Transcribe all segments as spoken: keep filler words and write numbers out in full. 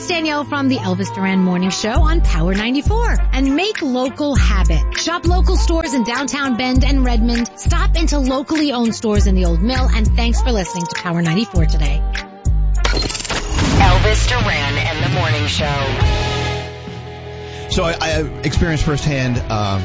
it's Danielle from the Elvis Duran Morning Show on Power ninety-four. And make local habit. Shop local stores in downtown Bend and Redmond. Stop into locally owned stores in the Old Mill. And thanks for listening to Power ninety-four today. Elvis Duran and the Morning Show. So I, I experienced firsthand um,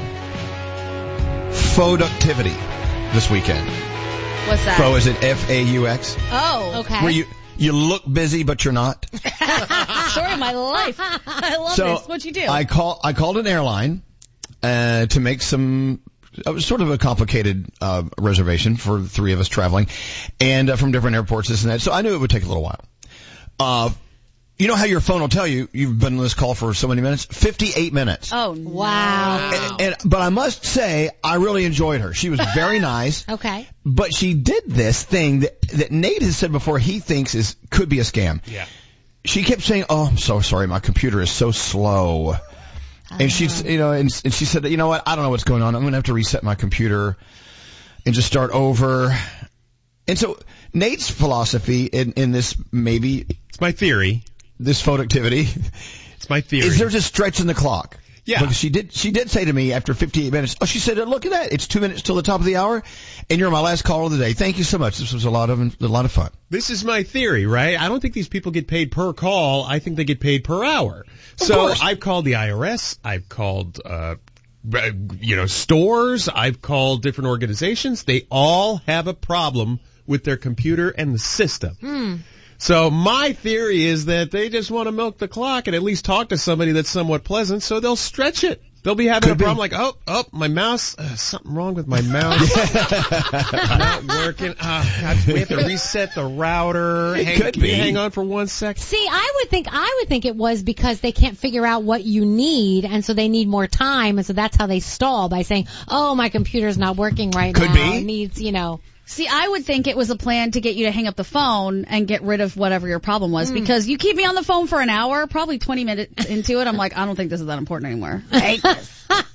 faux-ductivity this weekend. What's that? Faux, is it F A U X? Oh, okay. Where you, you look busy, but you're not. Story of my life. I love so this. What'd you do? I, call, I called an airline uh, to make some... It was sort of a complicated uh, reservation for the three of us traveling, and uh, from different airports, this and that. So I knew it would take a little while. Uh, you know how your phone will tell you you've been on this call for so many minutes? fifty-eight minutes. Oh, no. Wow. And, and, but I must say, I really enjoyed her. She was very nice. Okay. But she did this thing that, that Nate has said before he thinks is could be a scam. Yeah. She kept saying, oh, I'm so sorry, my computer is so slow. And she's, you know, and, and she said, you know what, I don't know what's going on. I'm going to have to reset my computer and just start over. And so Nate's philosophy in, in this maybe... It's my theory. This productivity. It's my theory. Is there just stretching the clock? Yeah. Because she did, she did say to me after fifty-eight minutes, oh, she said, look at that. It's two minutes till the top of the hour, and you're my last call of the day. Thank you so much. This was a lot of, a lot of fun. This is my theory, right? I don't think these people get paid per call. I think they get paid per hour. Of so course. I've called the I R S. I've called, uh, you know, stores. I've called different organizations. They all have a problem with their computer and the system. Hmm. So my theory is that they just want to milk the clock and at least talk to somebody that's somewhat pleasant, so they'll stretch it. They'll be having Could a problem be. like, oh, oh, my mouse, uh, something wrong with my mouse. Not working. Oh, God, we have to reset the router. It Hang, could can you be. hang on for one second? See, I would think I would think it was because they can't figure out what you need, and so they need more time, and so that's how they stall by saying, "Oh, my computer's not working right Could now. be. It needs, you know." See, I would think it was a plan to get you to hang up the phone and get rid of whatever your problem was, Mm. because you keep me on the phone for an hour, probably twenty minutes into it, I'm like, I don't think this is that important anymore. I hate this.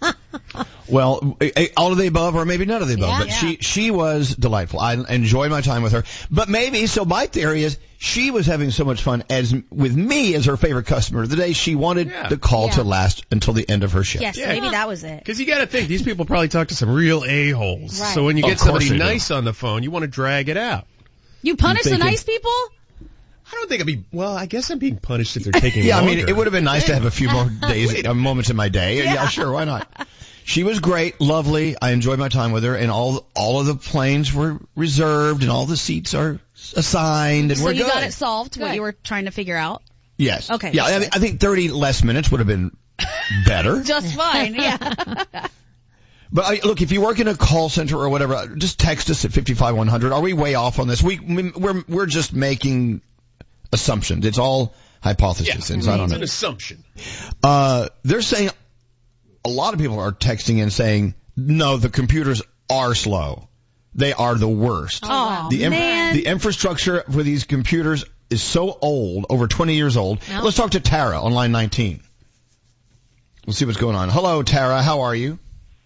Well, eh, eh, all of the above, or maybe none of the above. Yeah. but Yeah. she she was delightful. I enjoyed my time with her. But maybe, so my theory is she was having so much fun as with me as her favorite customer of the day. She wanted Yeah. the call Yeah. to last until the end of her shift. Yes, Yeah. maybe that was it. Because you got to think, these people probably talk to some real a-holes. Right. So when you Of get course somebody they do. nice on the phone, you want to drag it out. You punish the thinking- nice people? I don't think I'd be, well, I guess I'm being punished if they're taking Yeah, I longer. mean, it would have been nice to have a few more days, uh, moments in my day. Yeah. yeah, sure, why not? She was great, lovely. I enjoyed my time with her, and all all of the planes were reserved, and all the seats are assigned, and So we're you good. got it solved, what Good. you were trying to figure out? Yes. Okay, Yeah, that's I, good. I think thirty less minutes would have been better. Just fine, yeah. But I, look, if you work in a call center or whatever, just text us at fifty-five one hundred. Are we way off on this? We we're we're just making assumptions. It's all hypotheses. Yeah, and I don't it's know. an assumption. Uh, they're saying a lot of people are texting in saying, no, the computers are slow. They are the worst. Oh, the, man. the infrastructure for these computers is so old, over twenty years old. Well. Let's talk to Tara on line nineteen. We'll see what's going on. Hello, Tara. How are you?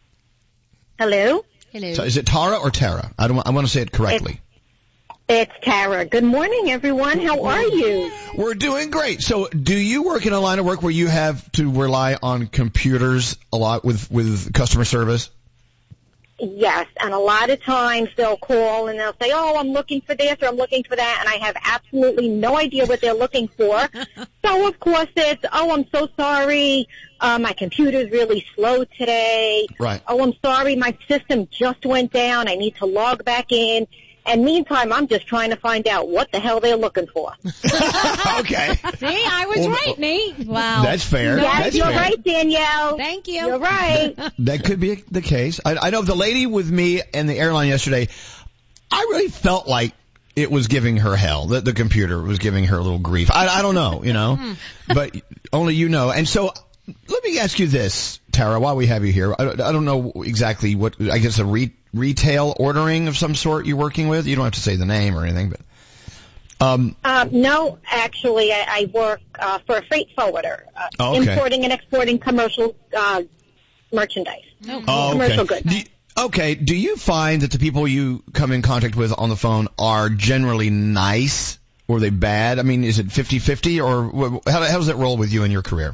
Hello, Hello. So is it Tara or Tara? I don't. I want to say it correctly. it's Tara. Good morning, everyone. How are you? We're doing great. So, do you work in a line of work where you have to rely on computers a lot with with customer service? Yes, and a lot of times they'll call and they'll say, oh, I'm looking for this or I'm looking for that, and I have absolutely no idea what they're looking for. So, of course, it's, oh, I'm so sorry, uh, my computer's really slow today. Right. Oh, I'm sorry, my system just went down, I need to log back in. And meantime, I'm just trying to find out what the hell they're looking for. Okay. See, I was Well, right, Nate. Wow. That's fair. Yes, That's you're fair. right, Danielle. Thank you. You're right. That could be the case. I, I know the lady with me and the airline yesterday, I really felt like it was giving her hell. That the computer was giving her a little grief. I, I don't know, you know, but only you know. And so let me ask you this, Tara, while we have you here. I, I don't know exactly what, I guess a re, retail ordering of some sort you're working with. You don't have to say the name or anything, but. Um, Um, no, actually, I, I work uh, for a freight forwarder, uh, Oh, okay. importing and exporting commercial uh, merchandise. oh, Commercial okay. goods. Do you, okay. Do you find that the people you come in contact with on the phone are generally nice? Were they bad? I mean, is it fifty-fifty, or wh- how, how does it roll with you in your career?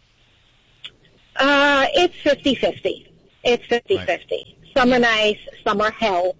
Uh, it's fifty-fifty. It's fifty-fifty. Right. Some are nice, some are hell.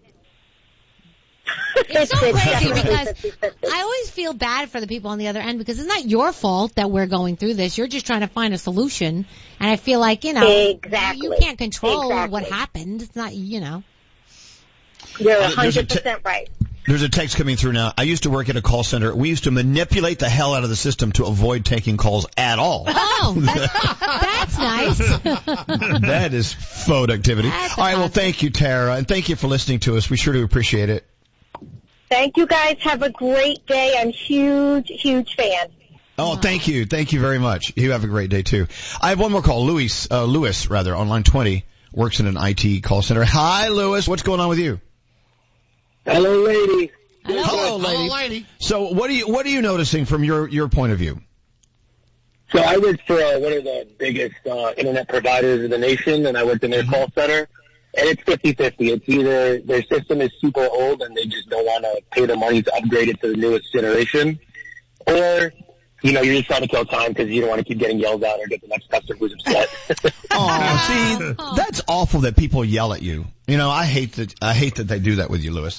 It's so crazy because fifty fifty. I always feel bad for the people on the other end because it's not your fault that we're going through this. You're just trying to find a solution. And I feel like, you know, exactly. you can't control exactly. what happened. It's not, you know. You're Uh, one there's a hundred t- percent right. There's a text coming through now. I used to work at a call center. We used to manipulate the hell out of the system to avoid taking calls at all. Oh, that's, that's nice. That is productivity. That's all right, well, awesome. thank you, Tara, and thank you for listening to us. We sure do appreciate it. Thank you guys. Have a great day. I'm huge, huge fan. Oh, thank you. Thank you very much. You have a great day, too. I have one more call. Louis, uh, Lewis, rather, on line twenty, works in an I T call center. Hi, Lewis. What's going on with you? Hello, lady. Hello. Hello, lady. Hello, lady. So what are you, what are you noticing from your, your point of view? So I work for uh, one of the biggest uh, internet providers in the nation, and I worked in their call center. And it's fifty-fifty. It's either their system is super old and they just don't want to pay the money to upgrade it to the newest generation, or, you know, you're just trying to kill time because you don't want to keep getting yelled at or get the next customer who's upset. Oh, see, that's awful that people yell at you. You know, I hate that, I hate that they do that with you, Lewis.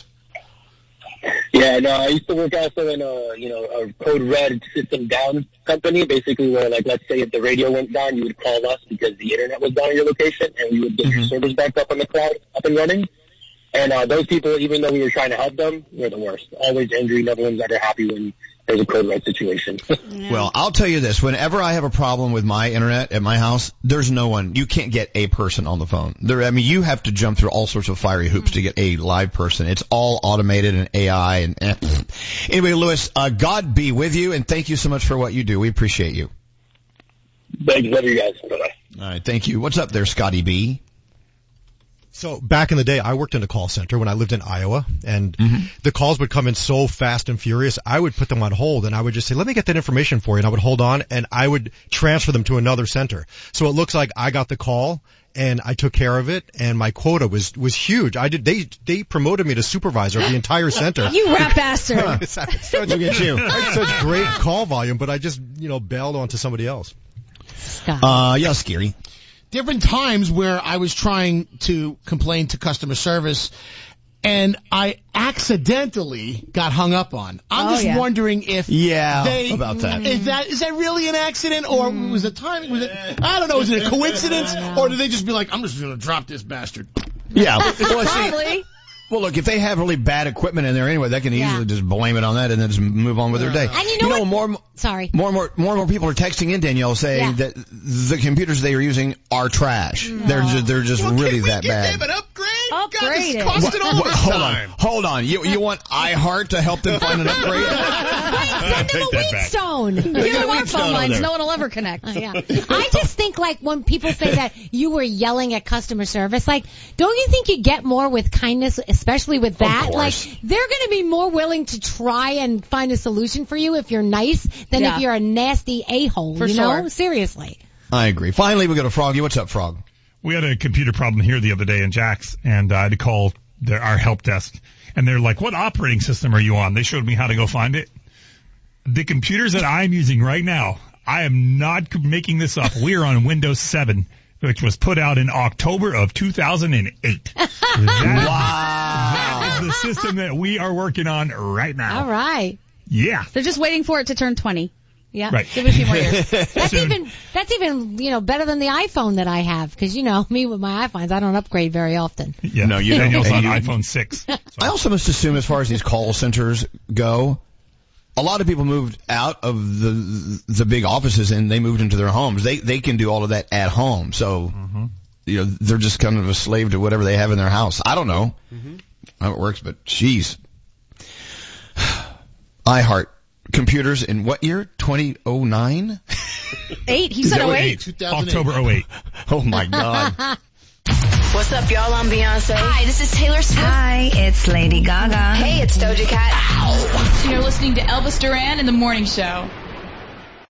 Yeah, no, I used to work also in a, you know, a code red system down company, basically where, like, let's say if the radio went down, you would call us because the internet was down on your location, and we would get Mm-hmm. your servers back up on the cloud, up and running. And uh, those people, even though we were trying to help them, were the worst. Always angry, never one's ever happy when there's a code red situation. Well, I'll tell you this. Whenever I have a problem with my internet at my house, there's no one. You can't get a person on the phone. There, I mean, you have to jump through all sorts of fiery hoops to get a live person. It's all automated and A I and eh. Anyway, Lewis, uh, God be with you, and thank you so much for what you do. We appreciate you. Thanks, love you guys. Bye-bye. All right, thank you. What's up there, Scotty B? So back in the day, I worked in a call center when I lived in Iowa, and mm-hmm. the calls would come in so fast and furious. I would put them on hold, and I would just say, let me get that information for you, and I would hold on, and I would transfer them to another center. So it looks like I got the call, and I took care of it, and my quota was was huge. I did. They they promoted me to supervisor of the entire center. You rat bastard. I had such, Look at you. I had such great call volume, but I just, you know, bailed onto somebody else. Uh, yeah, scary. Different times where I was trying to complain to customer service and I accidentally got hung up on. I'm Oh, just yeah. wondering if Yeah, they, about that. Is that is that really an accident, or was it timing? Was it, I don't know. Is it a coincidence, or did they just be like, I'm just going to drop this bastard? Yeah. Well, see, Probably. well, look, if they have really bad equipment in there anyway, they can easily Yeah. just blame it on that and then just move on with their day. And you know what? more and more. Sorry. More and more, more and more people are texting in, Danielle, saying Yeah. that the computers they are using are trash. They're just, they're just Well, really can we that give bad. them an upgrade? Upgrade God, this it. costed all What- this hold time. on, hold on. You you want iHeart to help them find an upgrade? Send them a Wheatstone. Give them our Wheatstone phone over lines. there. No one will ever connect. Uh, yeah. I just think like when people say that you were yelling at customer service, like, don't you think you get more with kindness, especially with that? Like, course. they're going to be more willing to try and find a solution for you if you're nice than Yeah. if you're a nasty a-hole, For you sure. know? Seriously. I agree. Finally, we go to Froggy. What's up, Frog? We had a computer problem here the other day in Jack's, and uh, I had to call their, our help desk. And they're like, what operating system are you on? They showed me how to go find it. The computers that I'm using right now, I am not making this up. We are on Windows seven, which was put out in October of two thousand eight. That, that is the system that we are working on right now. All right. Yeah. They're just waiting for it to turn twenty. Yeah. Right. Give it a few more years. That's Soon. even, that's even, you know, better than the iPhone that I have. Cause you know, me with my iPhones, I don't upgrade very often. Yeah. No, you don't. Daniel's And on you- iPhone six. So. I also must assume, as far as these call centers go, a lot of people moved out of the the big offices and they moved into their homes. They they can do all of that at home. So Mm-hmm. you know they're just kind of a slave to whatever they have in their house. I don't know Mm-hmm. how it works, but geez. iHeart computers in what year? twenty oh nine? Eight. He said that oh what- eight. two thousand eight. October oh eight. Oh my God. What's up, y'all? I'm Beyonce. Hi, this is Taylor Swift. Hi, it's Lady Gaga. Hey, it's Doja Cat. You're listening to Elvis Duran in the Morning Show.